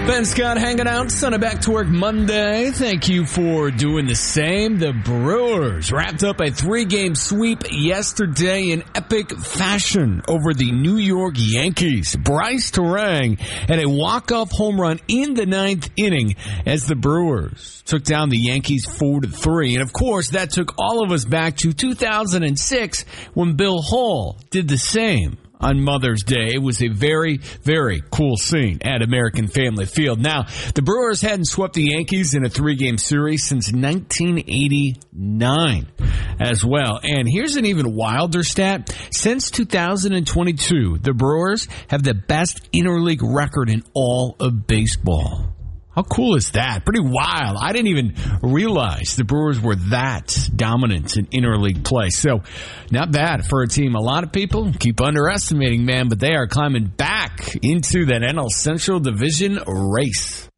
Ben Scott hanging out, Sunday back to work Monday. Thank you for doing the same. The Brewers wrapped up a 3-game sweep yesterday in epic fashion over the New York Yankees. Bryce Terang had a walk-off home run in the 9th inning as the Brewers took down the Yankees 4-3. And of course, that took all of us back to 2006 when Bill Hall did the same on Mother's Day. It was a very, very cool scene at American Family Field. Now, the Brewers hadn't swept the Yankees in a 3-game series since 1989 as well. And here's an even wilder stat. Since 2022, the Brewers have the best interleague record in all of baseball. How cool is that? Pretty wild. I didn't even realize the Brewers were that dominant in interleague play. So, not bad for a team. A lot of people keep underestimating, man, but they are climbing back into that NL Central Division race.